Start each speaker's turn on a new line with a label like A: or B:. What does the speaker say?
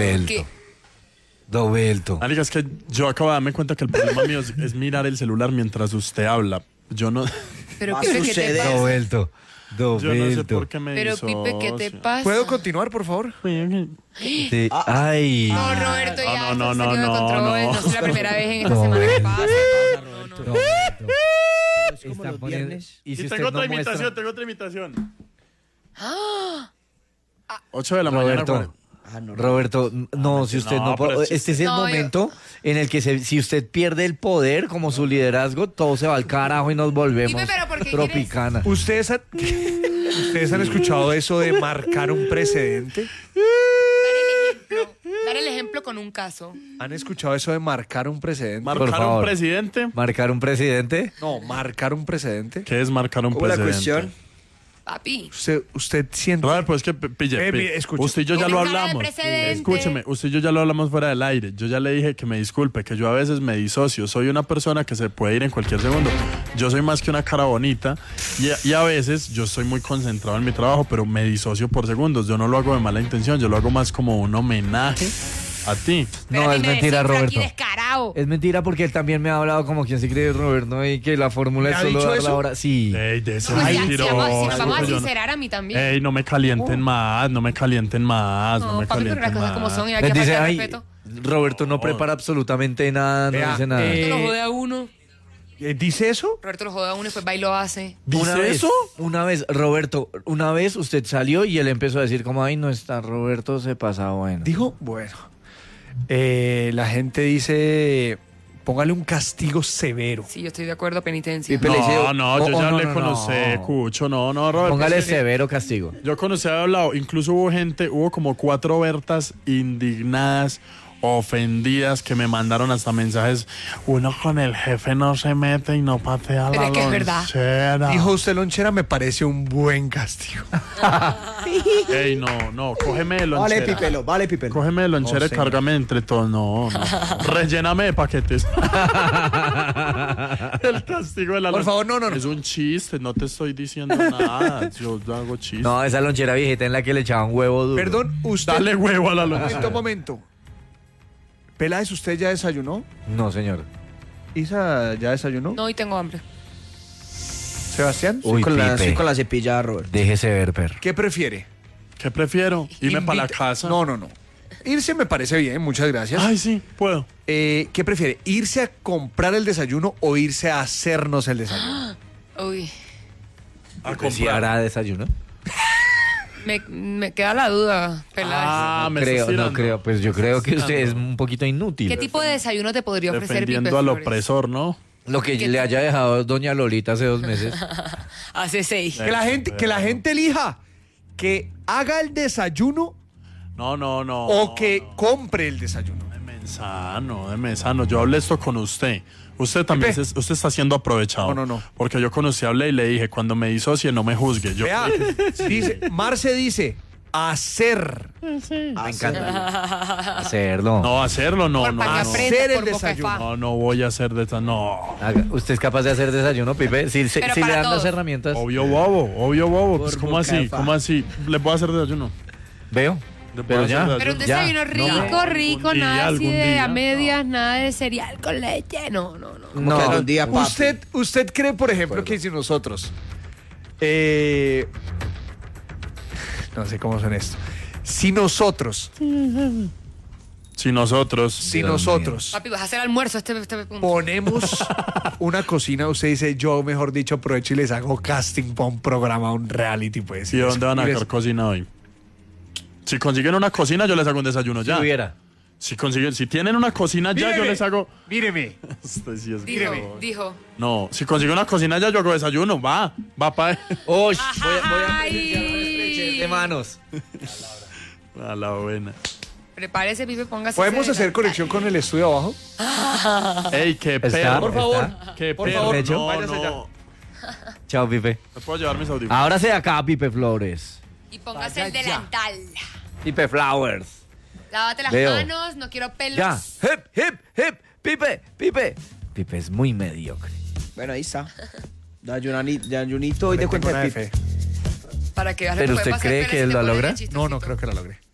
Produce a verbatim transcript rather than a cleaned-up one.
A: vuelto. Dovelto.
B: Marica, es que yo acabo de darme cuenta que el problema mío es, es mirar el celular mientras usted habla. Yo no...
C: Pero Pipe, ¿qué te pasa?
A: Dovelto. Dovelto.
B: Yo no sé por qué me
C: Pero
B: disocio.
C: Pipe, ¿qué te pasa?
D: ¿Puedo continuar, por favor?
A: Sí. Ay.
C: No, Roberto, ya
B: No, no,
C: estás
B: no,
C: salido de
B: no,
C: control.
B: no.
C: No es la primera vez en esta
A: No.
C: semana que pasa. No, no, no.
A: Dovelto.
E: Es como
A: Está
E: los
A: poniendo-
E: viernes.
A: Y si
B: Y
A: usted
B: tengo otra
A: no
B: imitación,
A: muestra...
B: tengo otra imitación.
C: ¡Ah!
B: ocho de la
A: Roberto.
B: mañana.
E: Ah, no.
A: Roberto, no, si usted
B: no,
A: no,
B: pero
A: po-
B: es
A: este es el
C: No, yo-
A: momento en el que se- si usted pierde el poder como su liderazgo, todo se va al carajo y nos volvemos
C: Pipe, pero ¿por qué
A: tropicana.
D: ¿Ustedes han, ¿Ustedes han escuchado eso de marcar un precedente?
C: Dar el ejemplo. Dar el ejemplo con un caso.
D: ¿Han escuchado eso de marcar un precedente?
A: Por
B: Marcar un
A: favor.
B: presidente.
A: Marcar un presidente.
D: No, marcar un precedente.
B: ¿Qué es marcar un
E: ¿Cómo la
B: presidente?
E: cuestión?
C: Papi.
D: Usted, usted siente...
B: Robert, pues que p- pille,
D: Eh,
B: pille.
D: mire, escuche.
B: Usted y yo ya
C: Tiene
B: lo
C: cara de
B: hablamos.
C: precedente.
B: Escúcheme, usted y yo ya lo hablamos fuera del aire. Yo ya le dije que me disculpe, que yo a veces me disocio. Soy una persona que se puede ir en cualquier segundo. Yo soy más que una cara bonita y a, y a veces yo estoy muy concentrado en mi trabajo, pero me disocio por segundos. Yo no lo hago de mala intención, yo lo hago más como un homenaje a ti.
C: Pero
A: No,
C: a
A: es
C: mí me
A: mentira,
C: decís,
A: Roberto.
C: Aquí descarado.
A: Es mentira porque él también me ha hablado como quien se cree Roberto y que la fórmula
D: ¿Me
A: es
D: ha
A: solo
D: dicho
A: dar la
D: eso?
A: hora. Sí.
B: Ey, de ese
C: Pues ya, si
B: mentiroso,
C: vamos, si nos vamos a
B: que yo no-
C: sincerar a mí también.
B: Ey, no me calienten más, no me calienten más, no,
C: no,
B: me
C: papi, pero las
B: calienten
C: cosas como
B: más.
C: son y hay
A: Les
C: que
A: dice,
C: faltar
A: ay,
C: respeto.
A: Roberto no prepara absolutamente nada, no
D: Vea,
A: dice nada.
D: eh,
C: Roberto lo jode a uno.
D: Eh, ¿Dice eso?
C: Roberto lo jode a uno y después va y lo hace.
A: Una
B: ¿Dice
A: vez,
B: eso?
A: Una vez, Roberto, una vez usted salió y él empezó a decir como, ay, no está, Roberto se pasa bueno.
D: Dijo, bueno, eh, la gente dice, póngale un castigo severo.
C: Sí, yo estoy de acuerdo, penitencia.
A: Pipe le dice,
B: No, no, yo
A: oh,
B: ya
A: oh, no,
B: hablé
A: no,
B: con
A: no.
B: usted, Cucho, no, no, Robert.
A: Póngale
B: es que-
A: severo castigo.
B: Yo con usted había hablado, incluso hubo gente, hubo como cuatro Bertas indignadas, ofendidas, que me mandaron hasta mensajes. Uno con el jefe no se mete y no patea
C: Pero
B: la
C: es que es verdad.
B: lonchera.
D: Dijo usted, lonchera, me parece un buen castigo.
B: Ey, no, no, cógeme de
E: Vale,
B: lonchera.
E: Pipelo, vale, Pipelo.
B: Cógeme de lonchera
D: No,
B: y
D: señor.
B: cárgame entre todos. No, no. Relléname de paquetes. El castigo de la
D: Por
B: lonchera.
D: favor, no, no, no.
B: Es un chiste, no te estoy diciendo nada. Yo hago chistes.
A: No, esa lonchera viejita en la que le echaban huevo duro.
D: Perdón, usted...
B: Dale huevo a la
D: Momento,
B: lonchera.
D: momento. Peláez, ¿usted ya desayunó?
A: No, señor.
D: ¿Isa ya desayunó?
C: No, hoy tengo hambre.
D: ¿Sebastián?
A: Uy,
E: con, la,
A: Pipe.
E: soy con la cepillada, Robert.
A: Déjese ver, perro.
D: ¿Qué prefiere?
B: ¿Qué prefiero? ¿Irme para la
D: Invita-
B: casa?
D: No, no, no. Irse me parece bien, muchas gracias.
B: Ay, sí, puedo.
D: Eh, ¿Qué prefiere? ¿Irse a comprar el desayuno o irse a hacernos el desayuno?
C: Uy,
B: A
A: Pues sí
B: comprar.
A: hará desayuno.
C: me, me queda la duda, Peláez.
B: Ah, me
A: creo,
B: estás
A: no
B: tirando.
A: creo. Pues yo
B: Me
A: creo
B: estás
A: que usted es
B: tirando.
A: un poquito inútil.
C: ¿Qué tipo de desayuno te podría ofrecer Pipe
B: Defendiendo al
C: Flores?
B: opresor, ¿no?
A: Lo que
C: ¿Qué
A: le
C: tipo?
A: haya dejado doña Lolita hace dos meses.
C: Hace seis.
D: Que la gente, que la gente elija que haga el desayuno
B: No, no, no.
D: o que
B: no.
D: compre el desayuno.
B: Deme sano, deme sano. Yo hablé esto con usted. Usted también,
D: Pipe.
B: se- usted está siendo aprovechado.
D: No, no, no.
B: Porque yo con usted hablé y le dije, cuando me disocie no me juzgue. Yo,
D: Vea, dice, Marce dice, hacer.
A: Me encanta. Hacerlo.
B: no, hacerlo, no,
C: Por
B: no.
C: para que
B: no.
C: aprenda
D: Hacer el
C: por boca de
D: desayuno.
C: fa.
B: No, no voy a hacer de esta, no.
A: Haga- ¿Usted es capaz de hacer desayuno, Pipe? Si, si-
C: Pero
A: si le
C: para
A: dan
C: todos.
A: las herramientas.
B: Obvio bobo, obvio bobo.
E: Por
B: Pues, ¿cómo
E: boca
B: así?
E: de fa.
B: ¿Cómo así? ¿Le puedo hacer desayuno?
A: Veo.
B: Le
A: Pero
B: puedo
A: ya.
B: hacer
C: Pero un
B: desayuno.
C: desayuno
A: Ya,
C: rico,
A: no,
C: rico,
B: algún día,
C: nada así
B: algún
C: de
B: día,
C: a medias, nada de cereal con leche. No, no, no.
E: Como que algún día, papi.
D: ¿Usted, usted cree, por ejemplo, que si nosotros... eh, no sé cómo son esto. Si nosotros,
B: Si nosotros.
D: si
A: Dios
D: nosotros
C: Papi, vas a hacer almuerzo este, este punto.
D: ponemos una cocina, usted dice, yo mejor dicho aprovecho y les hago casting para un programa, un reality, pues.
B: ¿Y de dónde van a
D: Y les-
B: sacar cocina hoy? Si consiguen una cocina, yo les hago un desayuno
A: Si
B: ya.
A: hubiera.
B: Si consiguen, si tienen una cocina ya, yo
D: Míreme,
B: les hago.
D: Míreme.
B: Este sí es
C: Dijo,
B: grave.
C: dijo.
B: No, si consigo una cocina ya, yo hago desayuno. Va, va pa.
A: Uy, voy, a- voy a
C: Ay.
A: pedir ya las leches de manos.
B: A la buena.
C: Prepárese, Pipe, póngase.
D: ¿Podemos
C: ese
D: hacer
C: delantal.
D: conexión con el estudio abajo?
B: Ey, qué
A: Está,
B: perro.
D: Por favor.
A: está.
B: Qué
D: Por
B: perro.
D: favor,
A: Hecho.
B: No,
D: váyase
B: no.
A: Chao, Pipe.
B: ¿Me puedo llevar mis audífonos?
A: Ahora acá, Pipe Flores.
C: Y póngase el delantal.
A: Pipe Flowers.
C: Lávate las
A: Veo.
C: manos, no quiero pelos.
A: Ya. Hip, hip, hip. Pipe, Pipe. Pipe es muy mediocre.
E: Bueno, ahí está. Desayunani- Desayunito y de
D: Le
E: cuenta
D: tengo
E: de
D: una
E: Pipe.
D: fe.
C: Para que veas lo
A: ¿Pero
C: que puede
A: usted
C: pasar,
A: cree
C: pero
A: que
C: si
A: él
C: te
A: lo
C: pones
A: logra?
C: de chistosito.
D: No, no creo que la logre.